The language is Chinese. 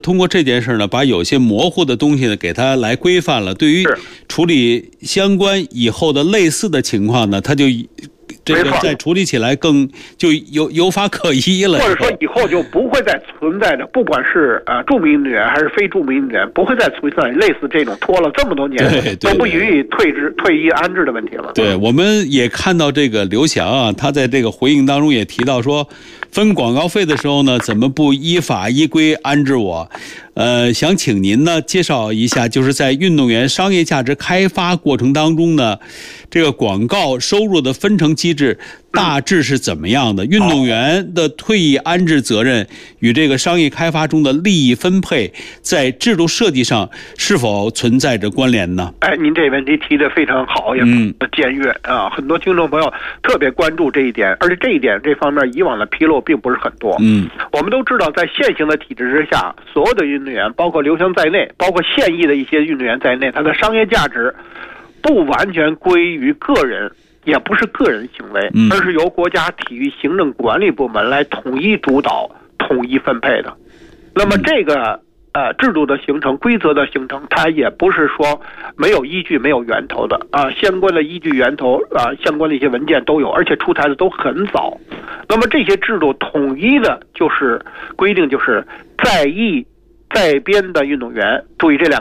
通过这件事呢，把有些模糊的东西呢给它来规范了。对于处理相关以后的类似的情况呢，它就这个再处理起来更就有法可依了， 或者说以后就不会再存在着，不管是著名运动员还是非著名运动员，不会再存在类似这种拖了这么多年都不予以退役安置的问题了。 对，我们也看到这个刘翔啊，他在这个回应当中也提到说，分广告费的时候呢，怎么不依法依规安置我？想请您呢介绍一下，就是在运动员商业价值开发过程当中呢，这个广告收入的分成机制大致是怎么样的？运动员的退役安置责任与这个商业开发中的利益分配，在制度设计上是否存在着关联呢？ 您这问题提得非常好，也僭越啊！很多听众朋友特别关注这一点，而且这方面以往的披露并不是很多。我们都知道，在现行的体制之下，所有的运动员，包括刘翔在内，包括现役的一些运动员在内，他的商业价值不完全归于个人，也不是个人行为，而是由国家体育行政管理部门来统一主导、统一分配的。那么这个制度的形成、规则的形成，它也不是说没有依据、没有源头的相关的依据、源头相关的一些文件都有，而且出台的都很早。那么这些制度统一的就是规定，就是在役在编的运动员，注意这两